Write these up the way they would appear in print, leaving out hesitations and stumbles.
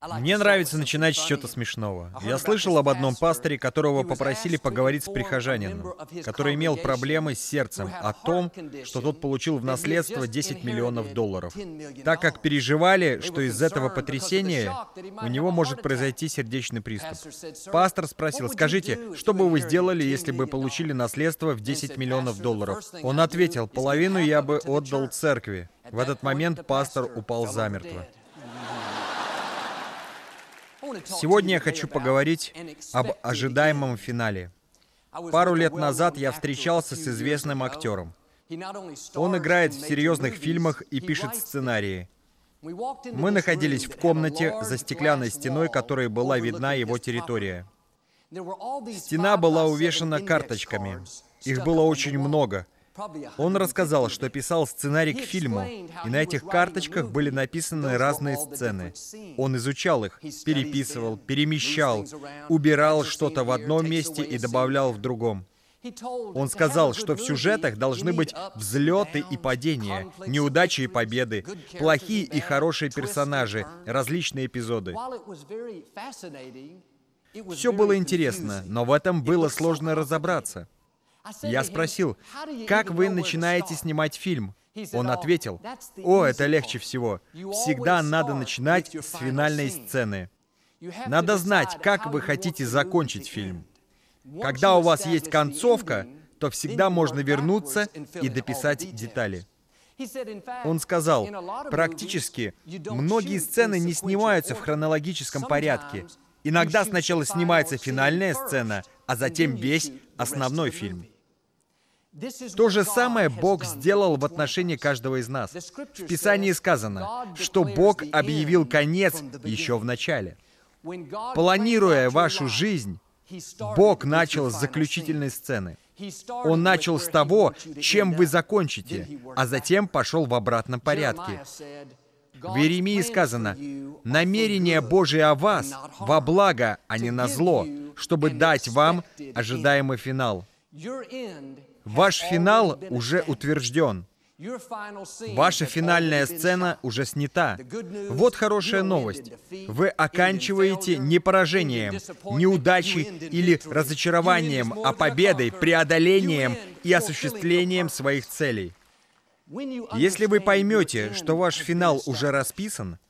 Мне нравится начинать с чего-то смешного. Я слышал об одном пасторе, которого попросили поговорить с прихожанином, который имел проблемы с сердцем, о том, что тот получил в наследство $10 миллионов. Так как переживали, что из этого потрясения у него может произойти сердечный приступ. Пастор спросил: «Скажите, что бы вы сделали, если бы получили наследство в $10 миллионов?» Он ответил: «Половину я бы отдал церкви». В этот момент пастор упал замертво. Сегодня я хочу поговорить об ожидаемом финале. Пару лет назад я встречался с известным актером. Он играет в серьезных фильмах и пишет сценарии. Мы находились в комнате за стеклянной стеной, которой была видна его территория. Стена была увешана карточками. Их было очень много. Он рассказал, что писал сценарий к фильму, и на этих карточках были написаны разные сцены. Он изучал их, переписывал, перемещал, убирал что-то в одном месте и добавлял в другом. Он сказал, что в сюжетах должны быть взлеты и падения, неудачи и победы, плохие и хорошие персонажи, различные эпизоды. Все было интересно, но в этом было сложно разобраться. Я спросил: «Как вы начинаете снимать фильм?» Он ответил: «О, это легче всего. Всегда надо начинать с финальной сцены. Надо знать, как вы хотите закончить фильм. Когда у вас есть концовка, то всегда можно вернуться и дописать детали». Он сказал: «Практически многие сцены не снимаются в хронологическом порядке. Иногда сначала снимается финальная сцена, а затем весь основной фильм». То же самое Бог сделал в отношении каждого из нас. В Писании сказано, что Бог объявил конец еще в начале. Планируя вашу жизнь, Бог начал с заключительной сцены. Он начал с того, чем вы закончите, а затем пошел в обратном порядке. В Иеремии сказано: «Намерение Божие о вас во благо, а не на зло, чтобы дать вам ожидаемый финал». Ваш финал уже утвержден. Ваша финальная сцена уже снята. Вот хорошая новость. Вы оканчиваете не поражением, неудачей или разочарованием, а победой, преодолением и осуществлением своих целей. Если вы поймете, что ваш финал уже расписан,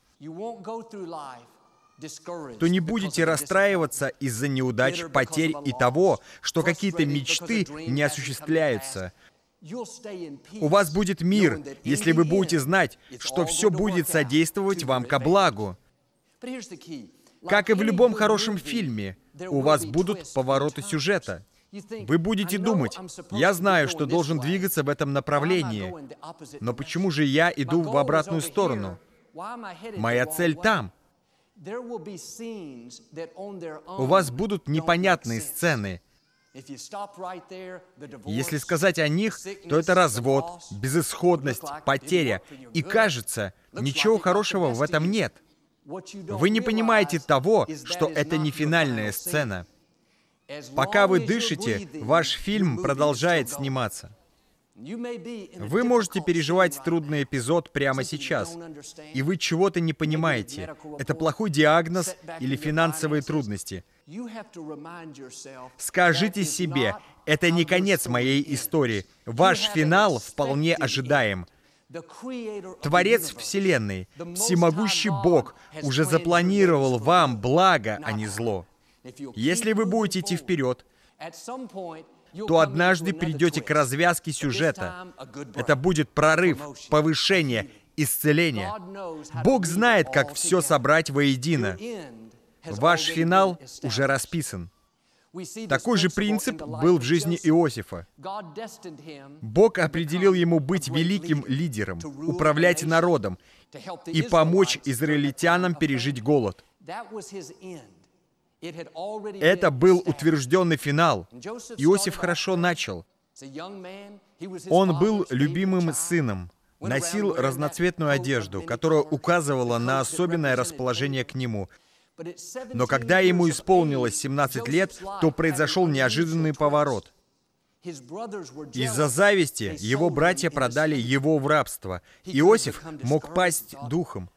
то не будете расстраиваться из-за неудач, потерь и того, что какие-то мечты не осуществляются. У вас будет мир, если вы будете знать, что все будет содействовать вам ко благу. Как и в любом хорошем фильме, у вас будут повороты сюжета. Вы будете думать: «Я знаю, что должен двигаться в этом направлении, но почему же я иду в обратную сторону? Моя цель там». У вас будут непонятные сцены. Если сказать о них, то это развод, безысходность, потеря. И кажется, ничего хорошего в этом нет. Вы не понимаете того, что это не финальная сцена. Пока вы дышите, ваш фильм продолжает сниматься. Вы можете переживать трудный эпизод прямо сейчас, и вы чего-то не понимаете. Это плохой диагноз или финансовые трудности. Скажите себе: это не конец моей истории. Ваш финал вполне ожидаем. Творец Вселенной, всемогущий Бог, уже запланировал вам благо, а не зло. Если вы будете идти вперед, то однажды придете к развязке сюжета. Это будет прорыв, повышение, исцеление. Бог знает, как все собрать воедино. Ваш финал уже расписан. Такой же принцип был в жизни Иосифа. Бог определил ему быть великим лидером, управлять народом и помочь израильтянам пережить голод. Это был утвержденный финал. Иосиф хорошо начал. Он был любимым сыном, носил разноцветную одежду, которая указывала на особенное расположение к нему. Но когда ему исполнилось 17 лет, то произошел неожиданный поворот. Из-за зависти его братья продали его в рабство. Иосиф мог пасть духом.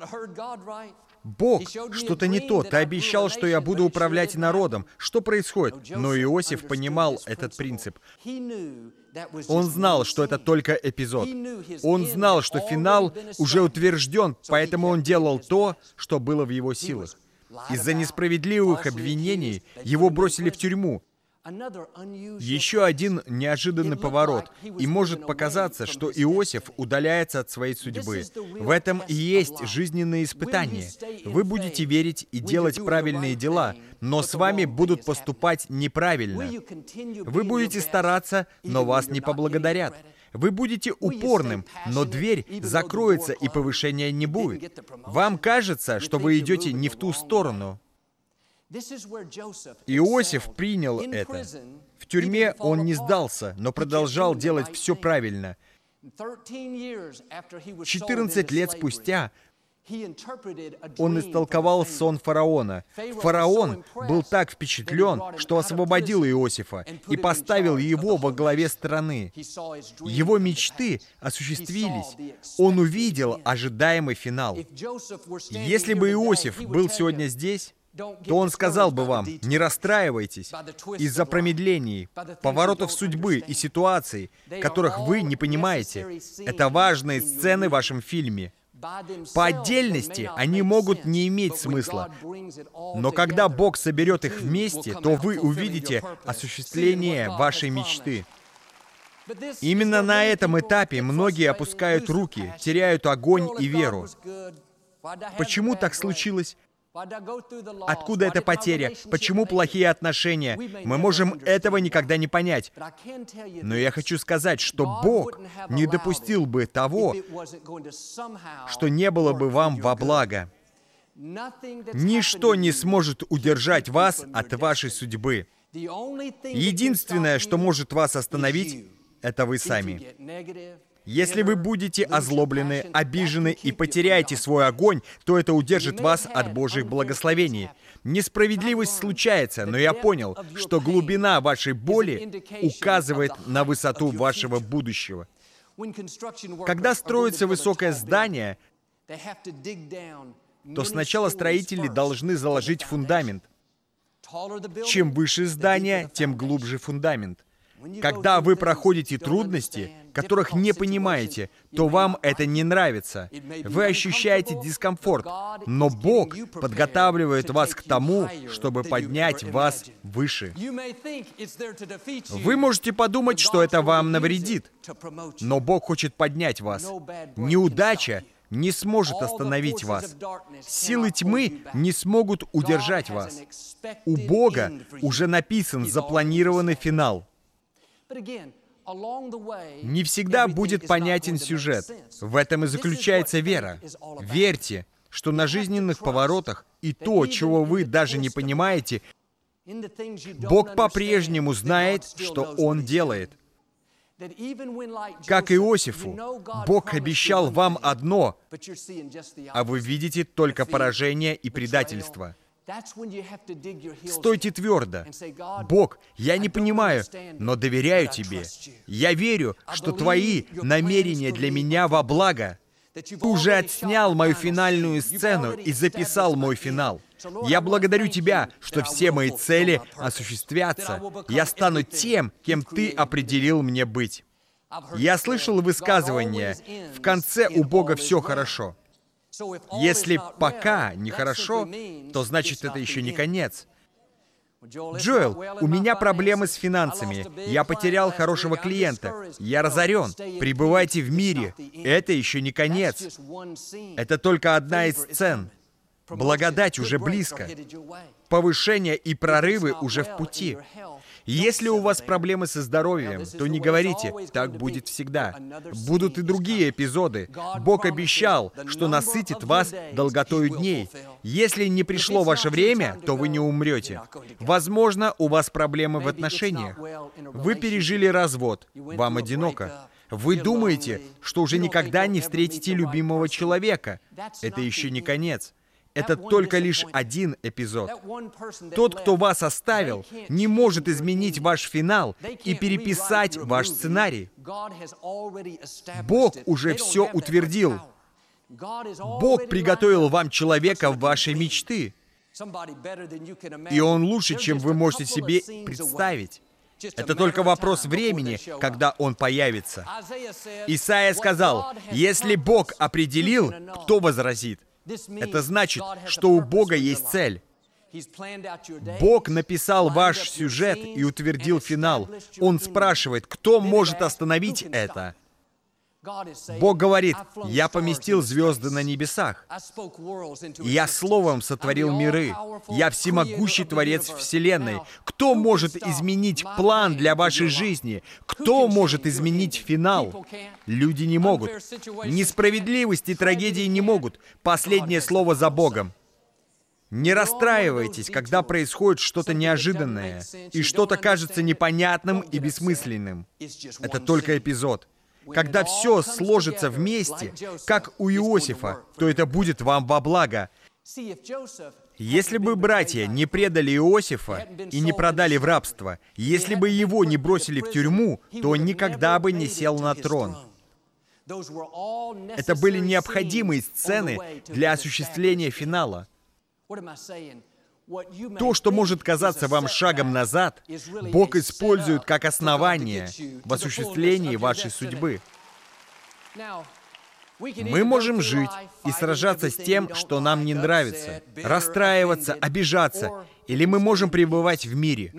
«Бог, что-то не то. Ты обещал, что я буду управлять народом. Что происходит?» Но Иосиф понимал этот принцип. Он знал, что это только эпизод. Он знал, что финал уже утвержден, поэтому он делал то, что было в его силах. Из-за несправедливых обвинений его бросили в тюрьму. Еще один неожиданный поворот, и может показаться, что Иосиф удаляется от своей судьбы. В этом и есть жизненные испытания. Вы будете верить и делать правильные дела, но с вами будут поступать неправильно. Вы будете стараться, но вас не поблагодарят. Вы будете упорным, но дверь закроется и повышения не будет. Вам кажется, что вы идете не в ту сторону. Иосиф принял это. В тюрьме он не сдался, но продолжал делать все правильно. 14 лет спустя он истолковал сон фараона. Фараон был так впечатлен, что освободил Иосифа и поставил его во главе страны. Его мечты осуществились. Он увидел ожидаемый финал. Если бы Иосиф был сегодня здесь, то он сказал бы вам: не расстраивайтесь из-за промедлений, поворотов судьбы и ситуаций, которых вы не понимаете. Это важные сцены в вашем фильме. По отдельности они могут не иметь смысла, но когда Бог соберет их вместе, то вы увидите осуществление вашей мечты. Именно на этом этапе многие опускают руки, теряют огонь и веру. Почему так случилось? Откуда эта потеря? Почему плохие отношения? Мы можем этого никогда не понять. Но я хочу сказать, что Бог не допустил бы того, что не было бы вам во благо. Ничто не сможет удержать вас от вашей судьбы. Единственное, что может вас остановить, это вы сами. Если вы будете озлоблены, обижены и потеряете свой огонь, то это удержит вас от Божьих благословений. Несправедливость случается, но я понял, что глубина вашей боли указывает на высоту вашего будущего. Когда строится высокое здание, то сначала строители должны заложить фундамент. Чем выше здание, тем глубже фундамент. Когда вы проходите трудности, которых не понимаете, то вам это не нравится. Вы ощущаете дискомфорт, но Бог подготавливает вас к тому, чтобы поднять вас выше. Вы можете подумать, что это вам навредит, но Бог хочет поднять вас. Неудача не сможет остановить вас. Силы тьмы не смогут удержать вас. У Бога уже написан запланированный финал. Не всегда будет понятен сюжет. В этом и заключается вера. Верьте, что на жизненных поворотах и то, чего вы даже не понимаете, Бог по-прежнему знает, что Он делает. Как Иосифу, Бог обещал вам одно, а вы видите только поражение и предательство. Стойте твердо. Бог, я не понимаю, но доверяю Тебе. Я верю, что Твои намерения для меня во благо. Ты уже отснял мою финальную сцену и записал мой финал. Я благодарю Тебя, что все мои цели осуществятся. Я стану тем, кем Ты определил мне быть. Я слышал высказывание: в конце у Бога все хорошо. Если пока нехорошо, то значит это еще не конец. Джоэл, у меня проблемы с финансами. Я потерял хорошего клиента. Я разорен. Пребывайте в мире. Это еще не конец. Это только одна из сцен. Благодать уже близко. Повышение и прорывы уже в пути. Если у вас проблемы со здоровьем, то не говорите: так будет всегда. Будут и другие эпизоды. Бог обещал, что насытит вас долготою дней. Если не пришло ваше время, то вы не умрете. Возможно, у вас проблемы в отношениях. Вы пережили развод. Вам одиноко. Вы думаете, что уже никогда не встретите любимого человека. Это еще не конец. Это только лишь один эпизод. Тот, кто вас оставил, не может изменить ваш финал и переписать ваш сценарий. Бог уже все утвердил. Бог приготовил вам человека в вашей мечты. И он лучше, чем вы можете себе представить. Это только вопрос времени, когда он появится. Исайя сказал, если Бог определил, кто возразит? Это значит, что у Бога есть цель. Бог написал ваш сюжет и утвердил финал. Он спрашивает, кто может остановить это? Бог говорит, «Я поместил звезды на небесах. Я словом сотворил миры. Я всемогущий Творец Вселенной. Кто может изменить план для вашей жизни? Кто может изменить финал? Люди не могут. Несправедливость и трагедии не могут. Последнее слово за Богом. Не расстраивайтесь, когда происходит что-то неожиданное, и что-то кажется непонятным и бессмысленным. Это только эпизод. Когда все сложится вместе, как у Иосифа, то это будет вам во благо. Если бы братья не предали Иосифа и не продали в рабство, если бы его не бросили в тюрьму, то он никогда бы не сел на трон. Это были необходимые сцены для осуществления финала. То, что может казаться вам шагом назад, Бог использует как основание в осуществлении вашей судьбы. Мы можем жить и сражаться с тем, что нам не нравится, расстраиваться, обижаться, или мы можем пребывать в мире.